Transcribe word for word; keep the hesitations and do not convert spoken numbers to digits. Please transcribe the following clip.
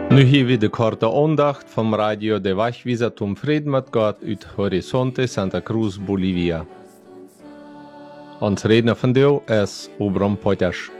Nu hier weer de korte aandacht van Radio de Wachwieser Tom Friedmat gaat uit Horizonte Santa Cruz, Bolivia. Ons redner vandaag is Obram Potters.